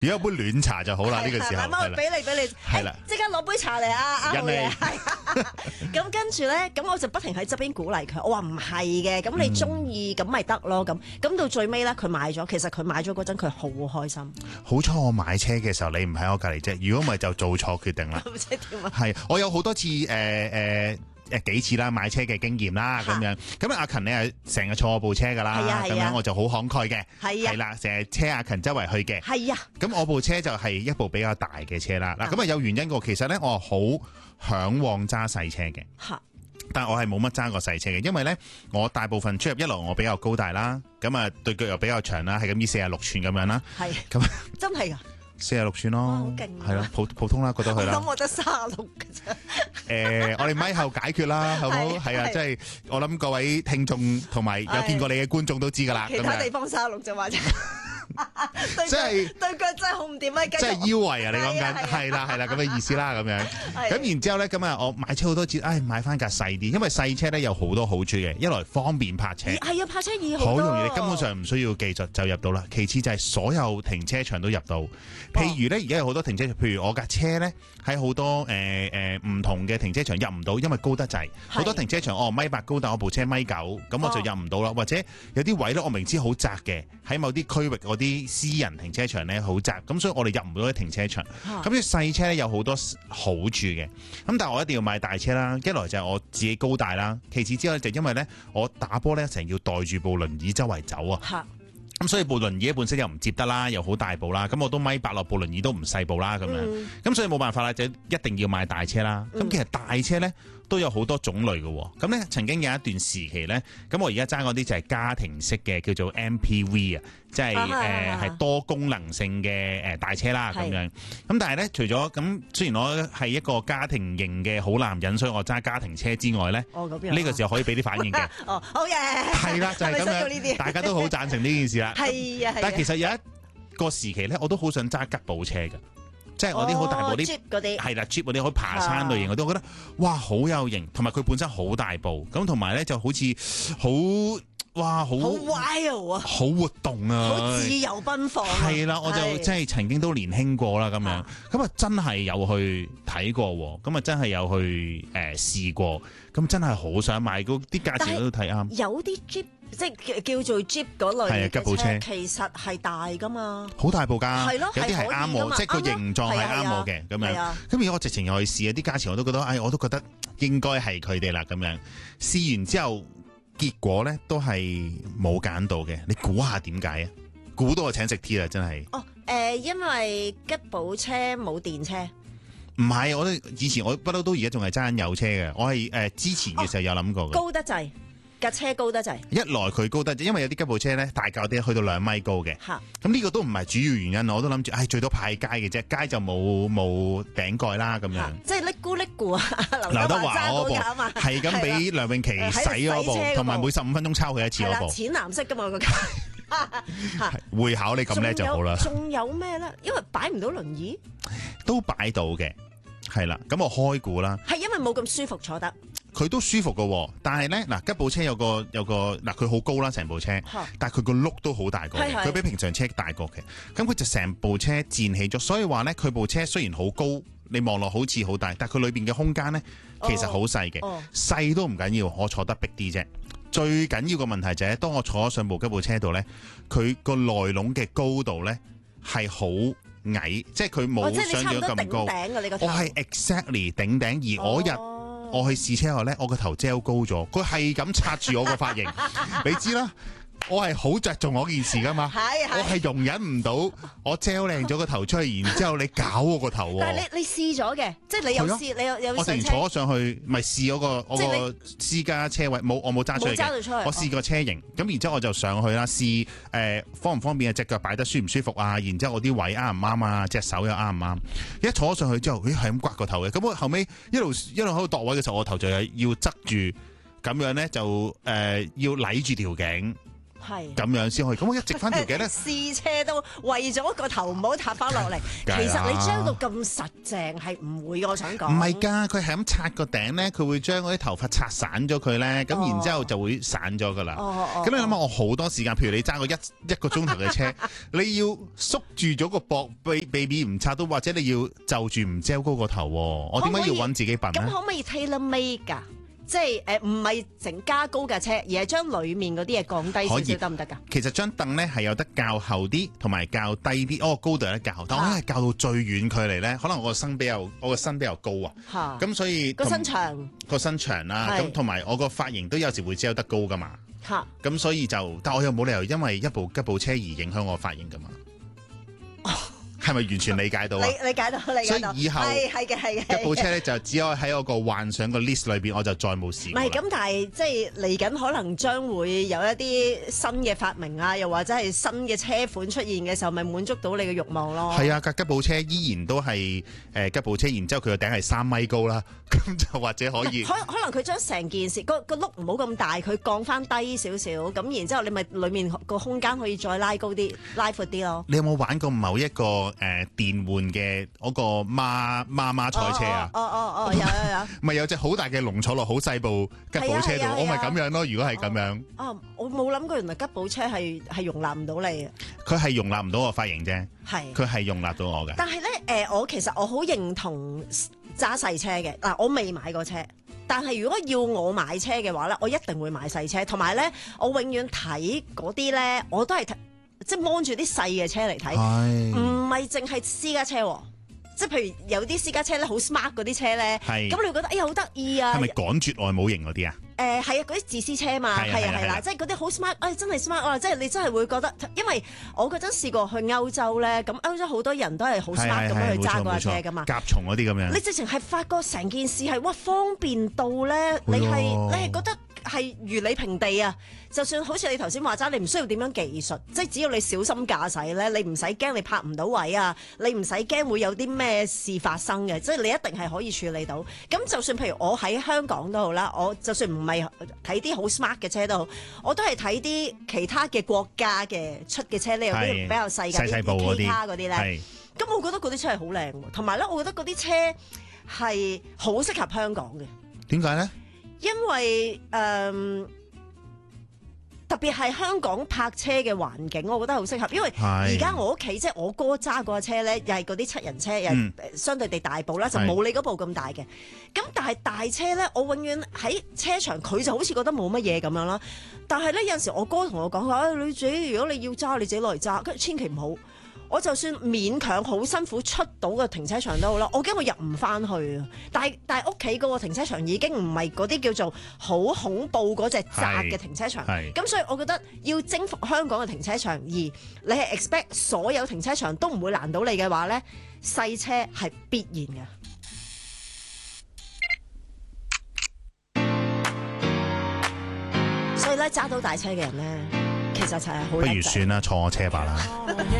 如果有杯暖茶就好啦，呢個時候係啦， 俾你， 係啦， 即刻攞杯茶嚟啊！ 人嚟係咁跟住咧，咁我就不停喺側邊鼓勵佢，我話唔係嘅，咁你中意咁咪得咯，咁到最尾咧，佢買咗，其實佢買咗嗰陣佢好開心。 好彩我買車嘅時候你唔喺我隔離啫，如果唔係就做錯決定啦。 即係點啊？ 係，我有好多次幾次啦買車嘅經驗啦咁樣，咁阿勤你係成日坐我部車噶啦，咁樣我就好慷慨嘅，係啦，成日車阿勤周圍去嘅， 係啊。 咁我部車就係一部比較大嘅車啦，嗱咁啊有原因嘅，其實咧我好嚮往揸細車嘅，但我係冇乜揸過細車嘅，因為咧我大部分出入一來我比較高大啦，咁啊對腳又比較長啦，係咁以46寸咁樣啦，係咁真係噶。 46寸咯， 好勁， 係咯，普通啦，覺得佢啦。 咁我得36嘅啫。 我哋咪後解決啦，好唔好？係啊，即係我諗各位聽眾同埋有見過你嘅觀眾都知噶啦。 其他地方36就話啫。 即係對腳真係好唔掂啊！ 即係腰圍啊！你講緊係啦咁嘅意思啦，咁樣。咁然之後咧，咁啊，我買車好多次，買翻架細啲，因為細車咧有好多好處嘅，一來方便泊車， 係啊，泊車易好容易，你根本上唔需要技術就入到啦。其次就係所有停車場都入到，譬如咧而家有好多停車場，譬如我架車咧喺好多唔同嘅停車場入唔到，因為高得滯。好多停車場1.8米高，但我部車1.9米，咁我就入唔到啦。或者有啲位咧，我明知好窄嘅，喺某啲區域嗰啲私人停車場咧好窄，咁所以我哋入唔到啲停車場。咁啲細車咧有好多好處嘅，咁但係我一定要買大車啦。一來就係我自己高大啦，其次之後就因為咧我打波咧成日要袋住部輪椅周圍走啊。咁所以部輪椅本身又唔接得啦，又好大部啦。咁我都1.8米落部輪椅都唔細部啦，咁樣。咁所以冇辦法啦，就一定要買大車啦。咁其實大車咧都有好多種類嘅。咁咧曾經有一段時期咧，咁我而家揸嗰啲就係家庭式嘅，叫做 MPV 啊，即係係多功能性嘅大車啦咁樣。咁但係咧，除咗咁，雖然我係一個家庭型嘅好男人，所以我揸家庭車之外咧，呢個時候可以俾啲反應嘅。 好嘢。係啦，就係咁樣，大家都好贊成呢件事啦。 係啊， 但係其實有一個時期咧，我都好想揸吉普車㗎，即係我啲好大部啲 Jeep 嗰啲， 係啦 Jeep 嗰啲可以爬山類型嗰啲，我覺得哇好有型，同埋佢本身好大部，咁同埋咧就好似好 wild 啊， 好活動啊， 好自由奔放。 係啦，我就即係曾經都年輕過啦咁樣，咁啊真係有去睇過，咁啊真係有去試過，咁真係好想買，嗰啲價錢我都睇啱。 有啲 Jeep。即係叫做 Jeep 嗰類吉普車， 其實係大噶嘛， 好大部㗎， 有啲係啱我，即係個形狀係啱我嘅咁樣。咁而家我直情又去試啊，啲價錢我都覺得，我都覺得應該係佢哋啦咁樣。試完之後，結果咧都係冇揀到嘅。你估下點解啊？估到我請食 T 啦，真係。 因為吉普車冇電車。 唔係，我以前我不嬲都而家仲係揸緊有車嘅。我係之前嘅時候有諗過嘅。 高得滯。架車高得滯， 一來佢高得，因為有啲吉普車咧大嚿啲，去到2米高嘅。咁呢個都唔係主要原因，我都諗住，最多派街嘅啫，街就冇頂蓋啦咁樣。 即係叻咕啊！ 劉德華嗰部係咁俾梁詠琪洗嗰部，同埋每15分鐘抄佢一次嗰部。 淺藍色噶嘛個架。 會考你咁叻就好啦。 仲有咩咧？因為擺唔到輪椅， 都擺到嘅，係啦。咁我開估啦。 係因為冇咁舒服坐得。 佢都舒服嘅，但係咧嗱，吉普車有個嗱，佢好高啦，成部車，但係佢個轆都好大個嘅，佢比平常車大個嘅，咁佢就成部車墊起咗，所以話咧佢部車雖然好高，你望落好似好大，但係佢裏邊嘅空間咧其實好細嘅，細都唔緊要，我坐得逼啲啫。最緊要個問題就係，當我坐咗上部吉普車度咧，佢個內籠嘅高度咧係好矮，即係佢冇想象咁高。我係 exactly 頂頂，而我我去試車後咧，我個頭遮高咗，佢係咁擦住我個髮型，你知啦。我係好着重嗰件事噶嘛，我係容忍唔到我遮靚咗個頭出去，然之後你搞我個頭。 但係你試咗嘅，即係你有試，你有我突然坐咗上去，咪試嗰個我個私家車位，我冇揸出去嘅，我試個車型，咁然之後我就上去啦，試方唔方便啊，隻腳擺得舒唔舒服啊，然之後我啲位啱唔啱啊，隻手又啱唔啱，一坐咗上去之後，係咁刮個頭嘅，咁我後尾一路喺度度位嘅時候，我頭就係要側住，咁樣咧就要攆住條頸。 係咁樣先可以。咁我一直翻條頸咧， 試車都為咗個頭唔好塌翻落嚟。其梗係啦實你將到咁實淨係唔會嘅，我想講。 唔係㗎，佢係咁擦個頂咧，佢會將嗰啲頭髮擦散咗佢咧，咁然之後就會散咗㗎啦。咁你諗下，我好多時間，譬如你揸個一個鐘頭嘅車，你要縮住咗個膊，避免唔擦到，或者你要就住唔遮高個頭喎。我點解要揾自己笨咧？ 咁可唔可以 tailor made 㗎？即係唔係整加高架車，而係將裡面嗰啲嘢降低少少得唔得㗎？ 其實張凳咧係有得較厚啲，同埋較低啲。哦，高度有得較，但我咧係較到最遠距離咧，可能我個身比較高啊。咁所以個身長啦，咁同埋我個髮型都有時會遮得高㗎嘛。咁所以但我又冇理由因為一部車而影響我髮型㗎嘛。係咪完全理解到啊？ 理解到。 所以以後係嘅。 吉普車咧就只可以喺我個幻想個 list 裏邊，我就再冇試過。 唔係咁，但係即係嚟緊可能將會有一啲新嘅發明啊，又或者係新嘅車款出現嘅時候，咪滿足到你嘅慾望咯。 係啊，吉普車依然都係吉普車，然之後佢個頂係3米高啦，咁就或者可以。 可能佢將成件事個轆唔好咁大，佢降翻低少少，咁然之後你咪裡面個空間可以再拉高啲、拉闊啲咯。 你有冇玩過某一個電玩嘅嗰個媽賽車啊？ 有。 咪有隻好大嘅龍坐落好細部吉普車度，我咪咁樣咯。如果係咁樣， 我冇諗過原來吉普車係容納唔到你嘅。 佢係容納唔到我髮型啫， 係佢係容納到我嘅。 但係咧，其實我好認同揸細車嘅。嗱，我未買過車，但係如果要我買車嘅話咧，我一定會買細車。同埋咧，我永遠睇嗰啲咧，我都係即係望住啲細嘅車嚟睇，唔係淨係私家車喎。即係譬如有啲私家車咧，好 smart 嗰啲車咧，咁你會覺得哎呀好得意啊！ 係咪趕絕外模型嗰啲啊？ 係啊，嗰啲自私車嘛，係啦，即係嗰啲好 smart，真係 smart 啊！即係你真係會覺得，因為我嗰陣試過去歐洲咧，咁歐洲好多人都係好 smart 咁樣去揸嗰架車噶嘛， 甲蟲嗰啲咁樣。 你直情係發覺成件事係方便到咧，你係覺得係如履平地啊！就算好似你頭先話齋，你唔需要點樣技術，即係只要你小心駕駛咧，你唔使驚你泊唔到位啊，你唔使驚會有啲咩事發生嘅，即係你一定係可以處理到。咁就算譬如我喺香港都好啦，我就算唔係睇啲好 smart 嘅車都好，我都係睇啲其他嘅國家嘅出嘅車咧，有啲比較細嘅啲 K 卡嗰啲咧。咁我覺得嗰啲車係好靚喎，同埋咧，我覺得嗰啲車係好適合香港嘅。 點解咧？ 因為特別係香港泊車嘅環境，我覺得好適合。因為而家我屋企即係我哥揸嗰架車咧，又係嗰啲7人車，又係相對地大部啦，就冇你嗰部咁大嘅。咁但係大車咧，我永遠喺車場，佢就好似覺得冇乜嘢咁樣啦。但係咧有陣時我哥同我講話，女仔如果你要揸，你自己攞嚟揸，跟住千祈唔好。我就算勉強好辛苦出到個停車場都好啦，我驚我入唔翻去啊！但係屋企嗰個停車場已經唔係嗰啲叫做好恐怖嗰隻窄嘅停車場，咁所以我覺得要征服香港嘅停車場，而你係 expect 所有停車場都唔會難到你嘅話咧，細車係必然嘅。所以咧揸到大車嘅人咧，其實就係好叻仔。 不如算啦，坐我車吧啦。